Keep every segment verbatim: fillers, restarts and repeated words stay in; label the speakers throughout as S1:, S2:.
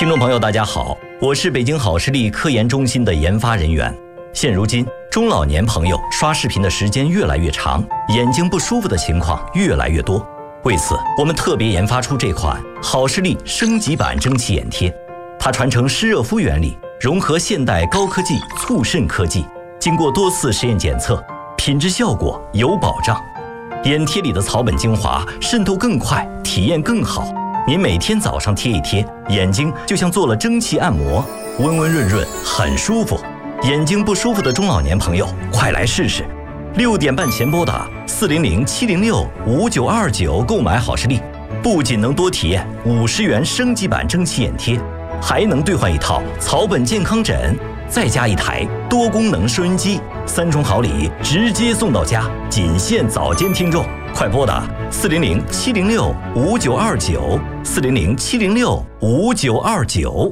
S1: 听众朋友大家好，我是北京好视力科研中心的研发人员。现如今中老年朋友刷视频的时间越来越长，眼睛不舒服的情况越来越多。为此，我们特别研发出这款好视力升级版蒸汽眼贴，它传承湿热敷原理，融合现代高科技促渗科技，经过多次实验检测，品质效果有保障。眼贴里的草本精华渗透更快，体验更好。您每天早上贴一贴，眼睛就像做了蒸汽按摩，温温润润，很舒服。眼睛不舒服的中老年朋友，快来试试！六点半前拨打四零零七零六五九二九购买好视力，不仅能多体验五十元升级版蒸汽眼贴，还能兑换一套草本健康枕，再加一台多功能收音机，三重好礼直接送到家，仅限早间听众。快拨打四零零七零六五九二九，四零零七零六五九二九。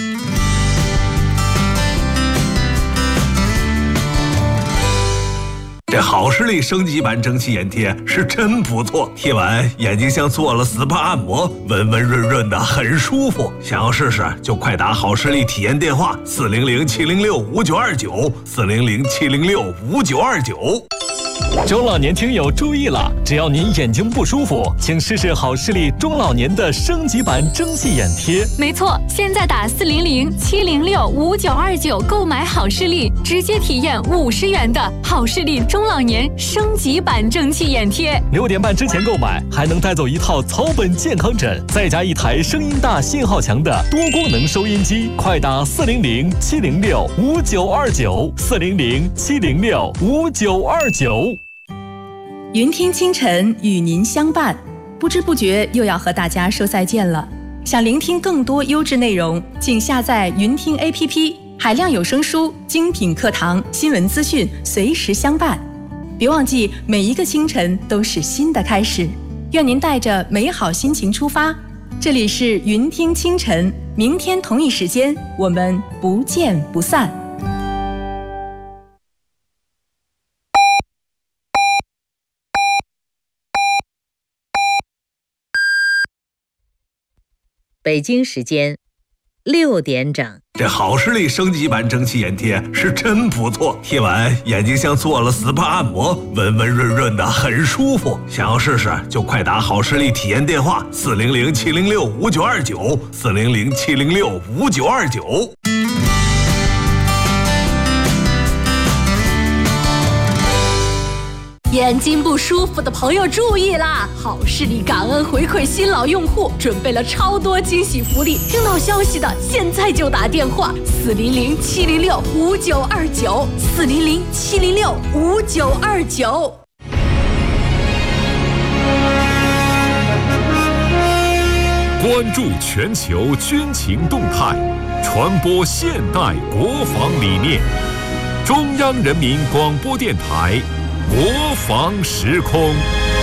S2: 这好视力升级版蒸汽眼贴是真不错，贴完眼睛像做了 S P A 按摩，温温润润的，很舒服。想要试试就快打好视力体验电话四零零七零六五九二九，四零零七零六五九二九。
S3: 中老年听友注意了，只要您眼睛不舒服，请试试好视力中老年的升级版蒸汽眼贴。
S4: 没错，现在打四零零七零六五九二九购买好视力，直接体验五十元的好视力中老年升级版蒸汽眼贴。
S3: 六点半之前购买，还能带走一套草本健康枕，再加一台声音大、信号强的多功能收音机。快打四零零七零六五九二九，四零零七零六五九二九。
S5: 云听清晨与您相伴，不知不觉又要和大家说再见了。想聆听更多优质内容，请下载云听 A P P， 海量有声书、精品课堂、新闻资讯随时相伴。别忘记，每一个清晨都是新的开始。愿您带着美好心情出发。这里是云听清晨，明天同一时间我们不见不散。
S6: 北京时间六点整。
S2: 这好视力升级版蒸汽眼贴是真不错，贴完眼睛像做了 S P A 按摩，温温润润的，很舒服。想要试试就快打好视力体验电话四零零七零六五九二九，四零零七零六五九二九。
S4: 眼睛不舒服的朋友注意啦！好视力感恩回馈新老用户，准备了超多惊喜福利。听到消息的现在就打电话四零零七零六五九二九，四零零七零六五九二九。
S7: 关注全球军情动态，传播现代国防理念。中央人民广播电台国防时空。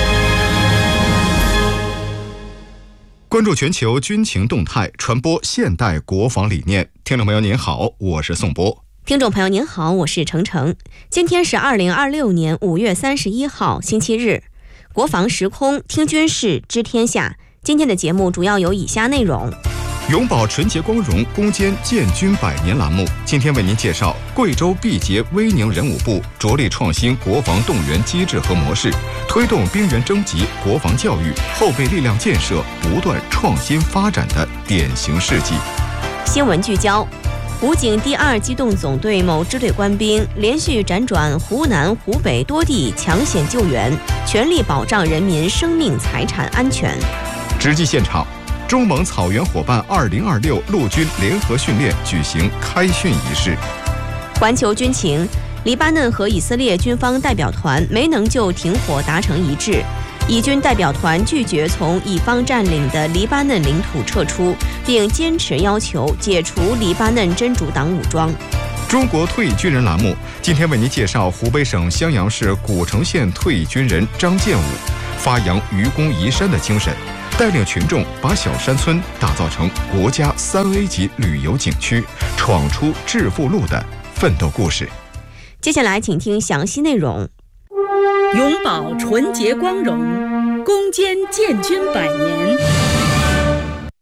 S8: 关注全球军情动态，传播现代国防理念。听众朋友您好，我是宋波。
S9: 听众朋友您好，我是程程。今天是二零二六年五月三十一号星期日，国防时空听军事知天下。今天的节目主要有以下内容：
S8: 永葆纯洁光荣，攻坚建军百年栏目，今天为您介绍贵州毕节威宁人武部着力创新国防动员机制和模式，推动兵员征集、国防教育、后备力量建设不断创新发展的典型事迹。
S9: 新闻聚焦：武警第二机动总队某支队官兵连续辗转湖南、湖北多地抢险救援，全力保障人民生命财产安全。
S8: 直击现场，中蒙草原伙伴二零二六陆军联合训练举行开训仪式。
S9: 环球军情：黎巴嫩和以色列军方代表团没能就停火达成一致，以军代表团拒绝从以方占领的黎巴嫩领土撤出，并坚持要求解除黎巴嫩真主党武装。
S8: 中国退役军人栏目今天为您介绍湖北省襄阳市古城县退役军人张建武，发扬愚公移山的精神，带领群众把小山村打造成国家三 A 级旅游景区，闯出致富路的奋斗故事。
S9: 接下来请听详细内容。
S10: 永葆纯洁光荣，攻坚建军百年。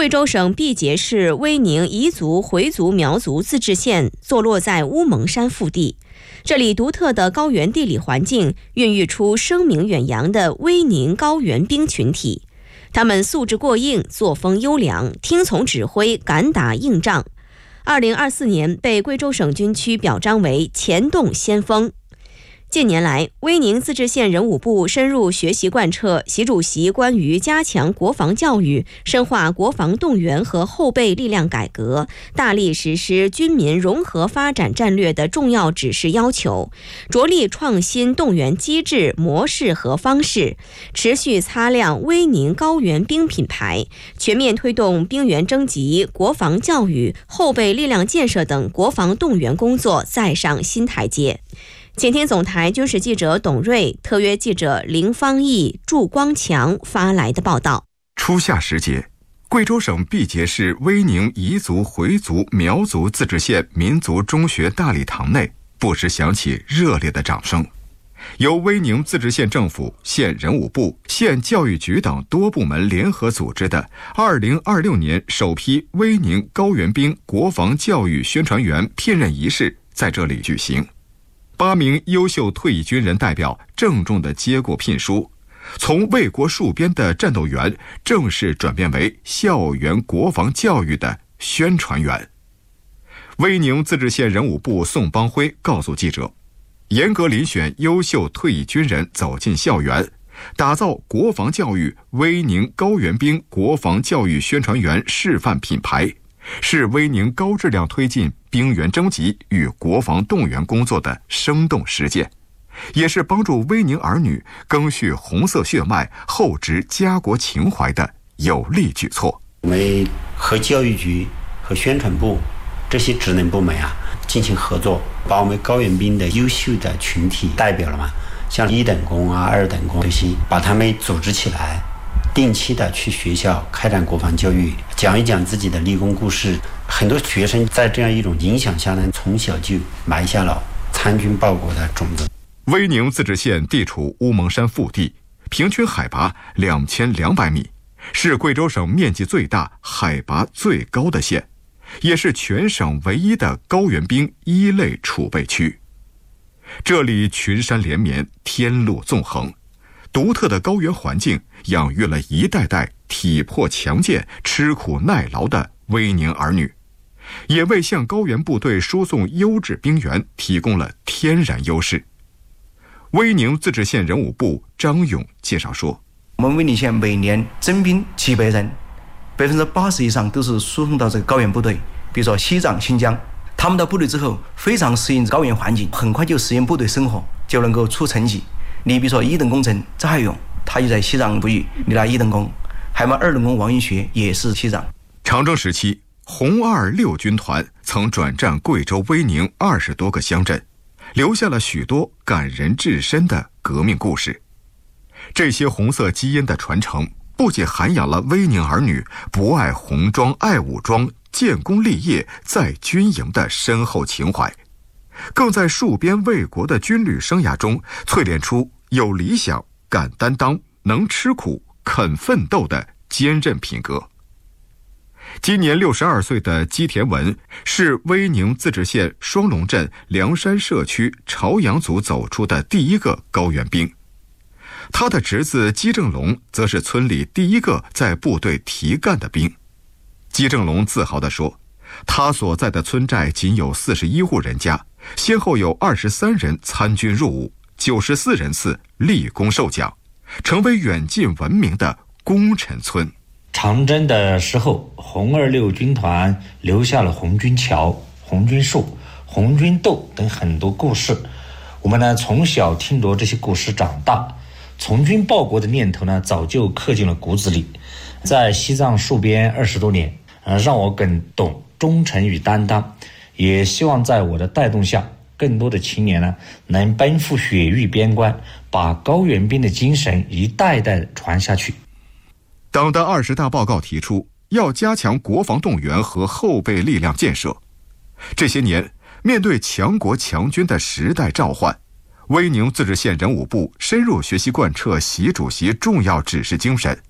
S9: 贵州省毕节市威宁彝族回族苗族自治县坐落在乌蒙山腹地，这里独特的高原地理环境孕育出声名远扬的威宁高原兵群体。他们素质过硬，作风优良，听从指挥，敢打硬仗。二零二四年被贵州省军区表彰为前动先锋。近年来，威宁自治县人武部深入学习贯彻习主席关于加强国防教育、深化国防动员和后备力量改革，大力实施军民融合发展战略的重要指示要求，着力创新动员机制、模式和方式，持续擦亮威宁高原兵品牌，全面推动兵员征集、国防教育、后备力量建设等国防动员工作再上新台阶。前天总台军事记者董瑞、特约记者林方毅、祝光强发来的报道。
S8: 初夏时节，贵州省毕节市威宁彝族回族苗族自治县民族中学大礼堂内，不时响起热烈的掌声。由威宁自治县政府、县人武部、县教育局等多部门联合组织的二零二六年首批威宁高原兵国防教育宣传员聘任仪式在这里举行。八名优秀退役军人代表郑重地接过聘书，从为国戍边的战斗员正式转变为校园国防教育的宣传员。威宁自治县人武部宋邦辉告诉记者，严格遴选优秀退役军人走进校园，打造国防教育威宁高原兵国防教育宣传员示范品牌，是威宁高质量推进兵员征集与国防动员工作的生动实践，也是帮助威宁儿女赓续红色血脉、厚植家国情怀的有力举措。
S11: 我们和教育局和宣传部这些职能部门啊进行合作，把我们高原兵的优秀的群体代表了嘛，像一等功啊、二等功这些，把他们组织起来，定期的去学校开展国防教育，讲一讲自己的立功故事。很多学生在这样一种影响下呢，从小就埋下了参军报国的种子。
S8: 威宁自治县地处乌蒙山腹地，平均海拔两千两百米，是贵州省面积最大、海拔最高的县，也是全省唯一的高原兵一类储备区。这里群山连绵，天路纵横，独特的高原环境养育了一代代体魄强健、吃苦耐劳的威宁儿女，也为向高原部队输送优质兵员提供了天然优势。威宁自治县人武部张勇介绍说，
S12: 我们威宁县每年征兵几百人，百分之八十以上都是输送到这个高原部队，比如说西藏、新疆，他们到部队之后非常适应高原环境，很快就适应部队生活，就能够出成绩。你比如说一等功臣张海勇，他就在西藏部役立了一等功，还有我们二等功王云学也是西藏。
S8: 长征时期，红二六军团曾转战贵州威宁二十多个乡镇，留下了许多感人至深的革命故事。这些红色基因的传承，不仅涵养了威宁儿女不爱红装爱武装、建功立业在军营的深厚情怀，更在戍边为国的军旅生涯中淬炼出有理想、敢担当、能吃苦、肯奋斗的坚韧品格。今年六十二岁的姬田文是威宁自治县双龙镇梁山社区朝阳组走出的第一个高原兵，他的侄子姬正龙则是村里第一个在部队提干的兵。姬正龙自豪地说，他所在的村寨仅有四十一户人家，先后有二十三人参军入伍，九十四人次立功受奖，成为远近闻名的功臣村。
S13: 长征的时候，红二六军团留下了红军桥、红军树、红军斗等很多故事。我们呢从小听着这些故事长大，从军报国的念头呢早就刻进了骨子里。在西藏戍边二十多年，呃，让我更懂忠诚与担当。也希望在我的带动下，更多的青年呢能奔赴雪域边关，把高原兵的精神一代代传下去。
S8: 党的二十大报告提出，要加强国防动员和后备力量建设。这些年，面对强国强军的时代召唤，威宁自治县人武部深入学习贯彻习主席重要指示精神，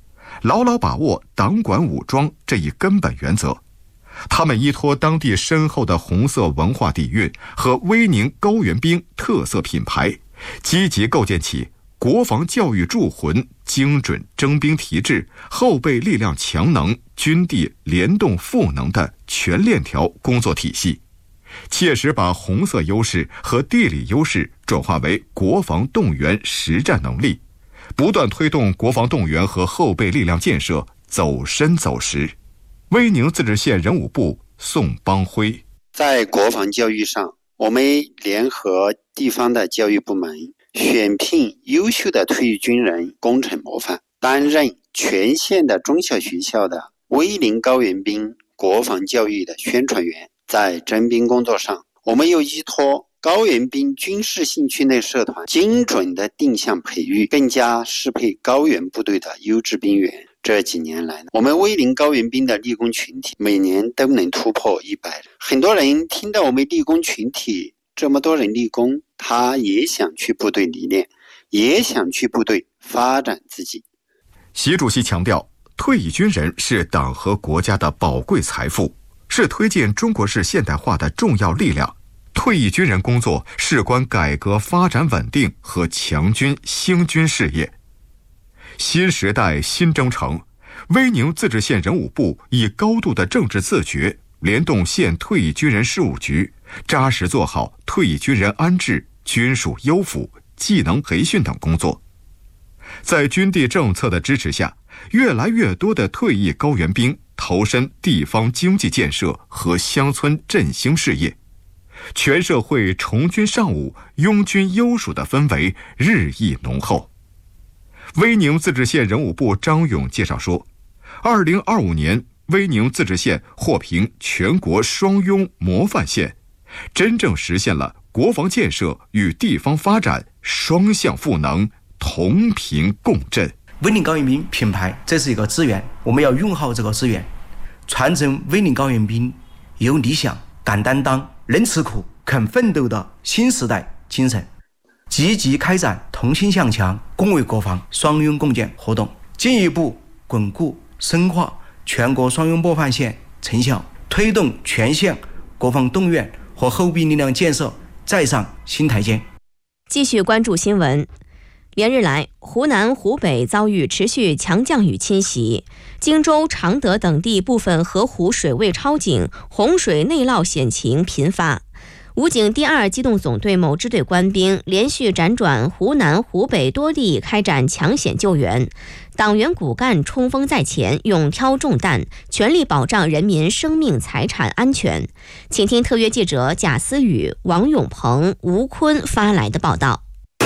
S8: 牢牢把握党管武装这一根本原则。他们依托当地深厚的红色文化底蕴和威宁高原兵特色品牌，积极构建起国防教育铸魂、精准征兵提质、后备力量强能、军地联动赋能的全链条工作体系，切实把红色优势和地理优势转化为国防动员实战能力，不断推动国防动员和后备力量建设走深走实。威宁自治县人武部宋邦辉，
S11: 在国防教育上，我们联合地方的教育部门，选聘优秀的退役军人工程模范，担任全县的中小学校的威宁高原兵国防教育的宣传员。在征兵工作上，我们又依托高原兵军事性训练社团，精准的定向培育更加适配高原部队的优质兵员。这几年来，我们威宁高原兵的立功群体每年都能突破一百人。很多人听到我们立功群体这么多人立功，他也想去部队历练，也想去部队发展自己。
S8: 习主席强调，退役军人是党和国家的宝贵财富，是推进中国式现代化的重要力量。退役军人工作事关改革发展稳定和强军兴军事业。新时代新征程，威宁自治县人武部以高度的政治自觉，联动县退役军人事务局，扎实做好退役军人安置、军属优抚、技能培训等工作。在军地政策的支持下，越来越多的退役高原兵投身地方经济建设和乡村振兴事业，全社会崇军尚武、拥军优属的氛围日益浓厚。威宁自治县人武部张勇介绍说，二零二五年威宁自治县获评全国双拥模范县，真正实现了国防建设与地方发展双向赋能、同频共振。
S12: 威宁高原兵品牌，这是一个资源，我们要用好这个资源，传承威宁高原兵有理想、敢担当、能吃苦、肯奋斗的新时代精神，积极开展同心向强、共卫国防双拥共建活动，进一步巩固深化全国双拥模范县成效，推动全县国防动员和后备力量建设再上新台阶。
S9: 继续关注新闻。连日来，湖南、湖北遭遇持续强降雨侵袭，荆州、常德等地部分河湖水位超警，洪水内涝险情频发。武警第二机动总队某支队官兵连续辗转湖南、湖北多地开展抢险救援，党员骨干冲锋在前，勇挑重担，全力保障人民生命财产安全。请听特约记者贾思雨、王永鹏、吴坤发来的报道。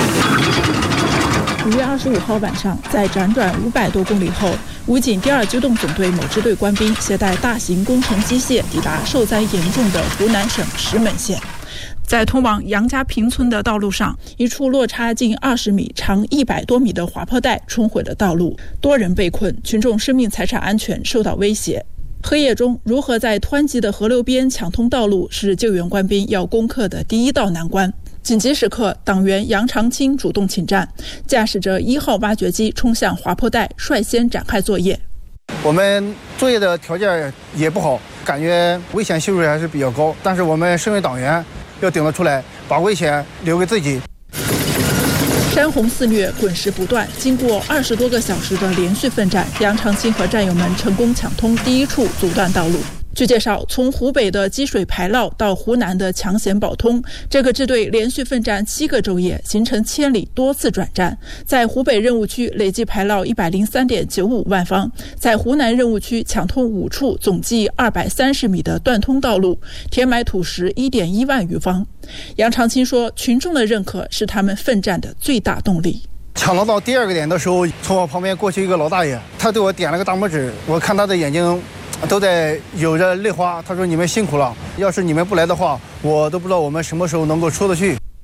S14: 五月二十五号晚上，在辗转五百多公里后，武警第二机动总队某支队官兵携带大型工程机械抵达受灾严重的湖南省石门县。在通往杨家坪村的道路上，一处落差近二十米、长一百多米的滑坡带冲毁了道路，多人被困，群众生命财产安全受到威胁。黑夜中，如何在湍急的河流边抢通道路，是救援官兵要攻克的第一道难关。紧急时刻，党员杨长青主动请战，驾驶着一号挖掘机冲向滑坡带，率先展开作业。
S15: 我们作业的条件也不好，感觉危险系数还是比较高，但是我们身为党员要顶得出来，把危险留给自己。山洪肆虐，滚石不断，经过二十多个小时的连续奋战，杨长青和战友们成功抢通第一处阻断道路。据介绍，从湖北的积水排涝到湖南的抢险保通，这个支队连续奋战七个昼夜，行程千里，多次转战。在湖北任务区累计排涝一百零三点九五万方，在湖南任务区抢通五处总计二百三十米的断通道路，填埋土石一点一万余方。杨长青说，群众的认可是他们奋战的最大动力。抢到到第二个点的时候，从我旁边过去一个老大爷，他对我点了个大拇指，我看他的眼睛都在有着泪花。他说，你们辛苦了，要是你们不来的话，我都不知道我们什么时候能够出得去。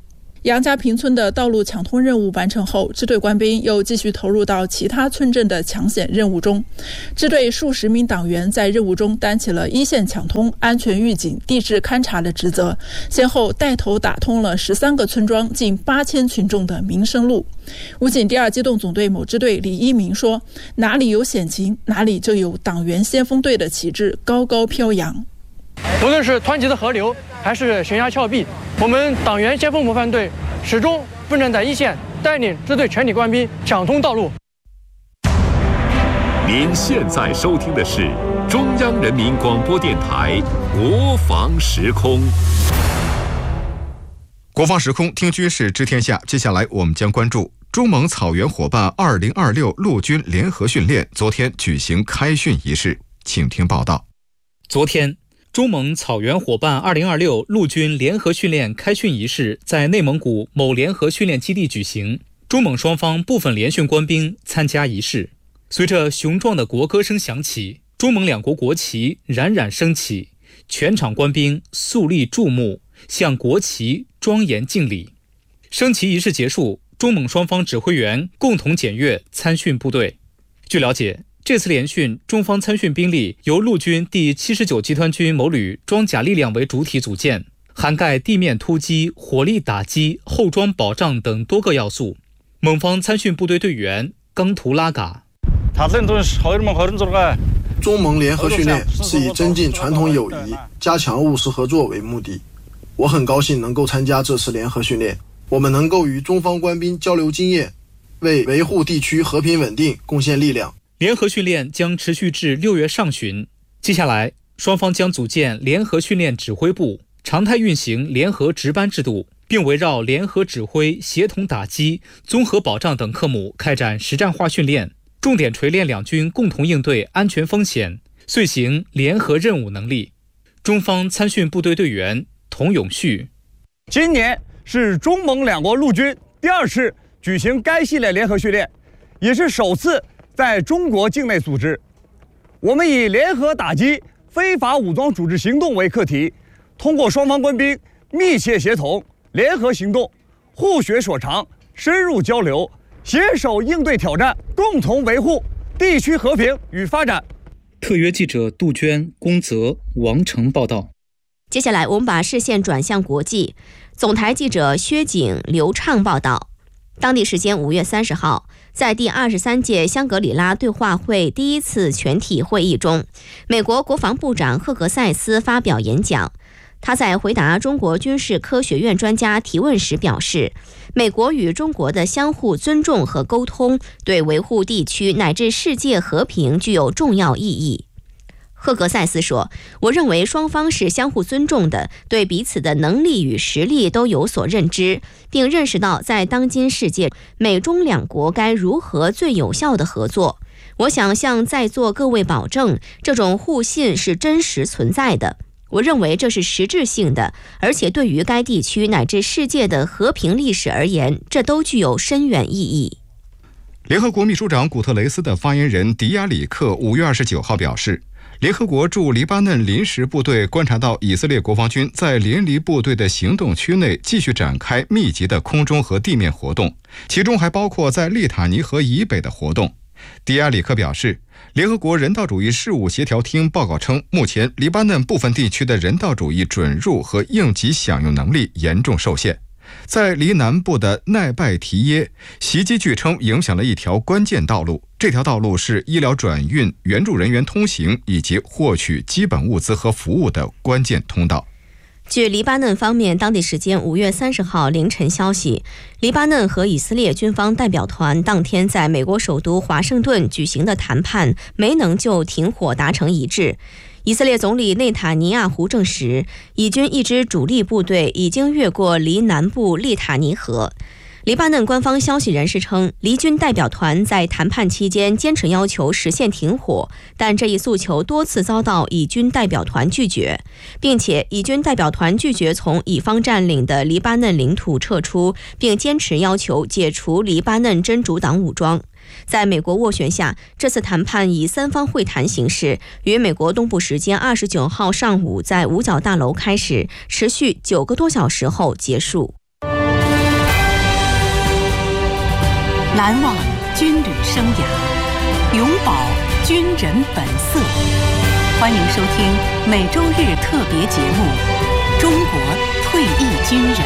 S14: 杨家坪村的道路抢通任务完成后，支队官兵又继续投入到其他村镇的抢险任务中。支队数十名党员在任务中担起了一线抢通、安全预警、地质勘察的职责，先后带头打通了十三个村庄近八千群众的民生路。武警第二机动总队某支队李一鸣说：“哪里有险情，哪里就有党员先锋队的旗帜高高飘扬。
S16: 无论是湍急的河流，还是悬崖峭壁，我们党员先锋模范队始终奋战在一线，带领支队全体官兵抢通道路。”
S7: 您现在收听的是中央人民广播电台国防时空。
S8: 国防时空，听军事知天下。接下来我们将关注中蒙草原伙伴二零二六陆军联合训练昨天举行开训仪式，请听报道。
S17: 昨天，中蒙草原伙伴二零二六陆军联合训练开训仪式在内蒙古某联合训练基地举行，中蒙双方部分联训官兵参加仪式。随着雄壮的国歌声响起，中蒙两国国旗冉冉升起，全场官兵肃立注目，向国旗庄严敬礼。升旗仪式结束，中蒙双方指挥员共同检阅参训部队。据了解，这次联训，中方参训兵力由陆军第七十九集团军某旅装甲力量为主体组建，涵盖地面突击、火力打击、后装保障等多个要素。蒙方参训部队队员冈图拉嘎。
S18: 中蒙联合训练是以增进传统友谊、加强务实合作为目的。我很高兴能够参加这次联合训练，我们能够与中方官兵交流经验，为维护地区和平稳定贡献力量。
S17: 联合训练将持续至六月上旬，接下来双方将组建联合训练指挥部，常态运行联合值班制度，并围绕联合指挥、协同打击、综合保障等科目开展实战化训练，重点锤炼两军共同应对安全风险、遂行联合任务能力。中方参训部队队员童永旭：
S19: 今年是中蒙两国陆军第二次举行该系列联合训练，也是首次在中国境内组织。我们以联合打击非法武装组织行动为课题，通过双方官兵密切协同、联合行动、互学所长、深入交流，携手应对挑战，共同维护地区和平与发展。
S17: 特约记者杜鹃、龚泽、王成报道。
S9: 接下来我们把视线转向国际，总台记者薛景、刘畅报道。当地时间五月三十号，在第二十三届香格里拉对话会第一次全体会议中，美国国防部长赫格塞斯发表演讲。他在回答中国军事科学院专家提问时表示，美国与中国的相互尊重和沟通对维护地区乃至世界和平具有重要意义。赫格塞斯说，我认为双方是相互尊重的，对彼此的能力与实力都有所认知，并认识到在当今世界，美中两国该如何最有效地合作。我想向在座各位保证，这种互信是真实存在的。我认为这是实质性的，而且对于该地区乃至世界的和平历史而言，这都具有深远意义。
S8: 联合国秘书长古特雷斯的发言人迪亚里克五月二十九号表示，联合国驻黎巴嫩临时部队观察到以色列国防军在联黎部队的行动区内继续展开密集的空中和地面活动，其中还包括在利塔尼河以北的活动。迪亚里克表示，联合国人道主义事务协调厅报告称，目前黎巴嫩部分地区的人道主义准入和应急响应能力严重受限。在黎南部的奈拜提耶，袭击据称影响了一条关键道路，这条道路是医疗转运、援助人员通行以及获取基本物资和服务的关键通道。
S9: 据黎巴嫩方面当地时间五月三十号凌晨消息，黎巴嫩和以色列军方代表团当天在美国首都华盛顿举行的谈判没能就停火达成一致。以色列总理内塔尼亚胡证实，以军一支主力部队已经越过黎南部利塔尼河。黎巴嫩官方消息人士称，黎军代表团在谈判期间坚持要求实现停火，但这一诉求多次遭到以军代表团拒绝，并且以军代表团拒绝从以方占领的黎巴嫩领土撤出，并坚持要求解除黎巴嫩真主党武装。在美国斡旋下，这次谈判以三方会谈形式，于美国东部时间二十九号上午在五角大楼开始，持续九个多小时后结束。
S10: 难忘军旅生涯，永葆军人本色。欢迎收听每周日特别节目《中国退役军人》。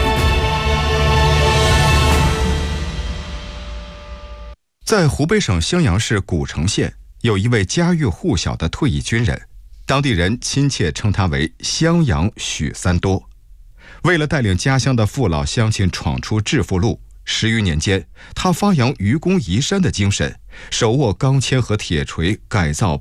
S8: 在湖北省襄阳市古城县，有一位家喻户晓的退役军人，当地人亲切称他为襄阳许三多。为了带领家乡的父老乡亲闯出致富路，十余年间，他发扬愚公移山的精神，手握钢钎和铁锤，改造